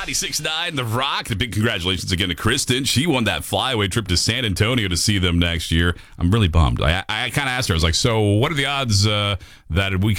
96.9 The Rock. The big congratulations again to Kristen. She won that flyaway trip to San Antonio to see them next year. I'm really bummed. I kind of asked her, I was like, so what are the odds that we